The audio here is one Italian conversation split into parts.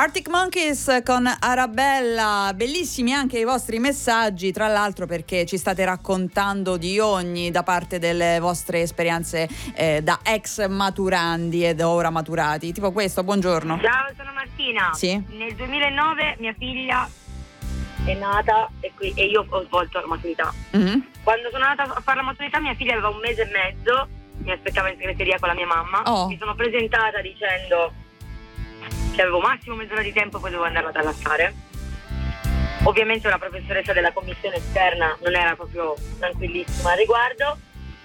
Arctic Monkeys con Arabella, bellissimi anche i vostri messaggi, tra l'altro, perché ci state raccontando di ogni da parte delle vostre esperienze da ex maturandi ed ora maturati, tipo questo. Buongiorno. Ciao, sono Martina. Sì. Nel 2009 mia figlia è nata e io ho svolto la maturità. Mm-hmm. Quando sono andata a fare la maturità mia figlia aveva 1 mese e mezzo, mi aspettava in segreteria con la mia mamma. Mi sono presentata dicendo che avevo massimo mezz'ora di tempo, poi dovevo andarla ad allattare. Ovviamente una professoressa della commissione esterna non era proprio tranquillissima al riguardo,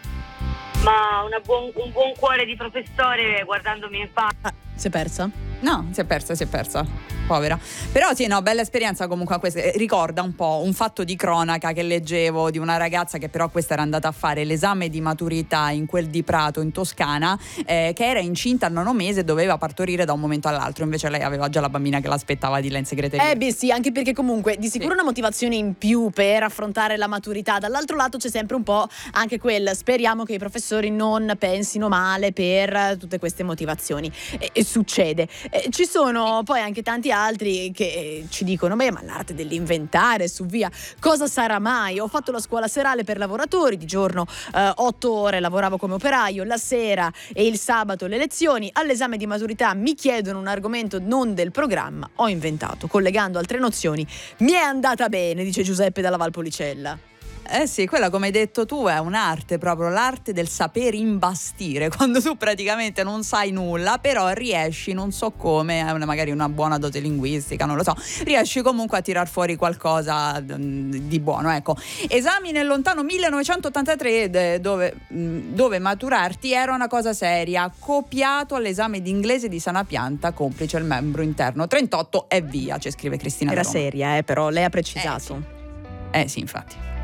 ma un buon cuore di professore, guardandomi in faccia. Si è persa? No, si è persa, povera. Però sì, no, bella esperienza comunque questa. Ricorda un po' un fatto di cronaca che leggevo di una ragazza che però questa era andata a fare l'esame di maturità in quel di Prato in Toscana, che era incinta al 9° mese e doveva partorire da un momento all'altro, invece lei aveva già la bambina che l'aspettava di là in segreteria. Beh sì, anche perché comunque di sicuro una motivazione in più per affrontare la maturità. Dall'altro lato c'è sempre un po' anche quel speriamo che i professori non pensino male per tutte queste motivazioni, e succede. Ci sono poi anche tanti altri che ci dicono ma l'arte dell'inventare, su via, cosa sarà mai? Ho fatto la scuola serale per lavoratori, di giorno 8 ore lavoravo come operaio, la sera e il sabato le lezioni, all'esame di maturità mi chiedono un argomento non del programma, ho inventato, collegando altre nozioni, mi è andata bene, dice Giuseppe dalla Valpolicella. Sì, quella, come hai detto tu, è un'arte, proprio l'arte del saper imbastire, quando tu praticamente non sai nulla, però riesci, non so come, magari una buona dote linguistica, non lo so, riesci comunque a tirar fuori qualcosa di buono, ecco. Esami nel lontano 1983 dove maturarti era una cosa seria, copiato all'esame di inglese di sana pianta, complice il membro interno 38 e via, ci scrive Cristina. Era da Roma. seria, però lei ha precisato. Sì, infatti.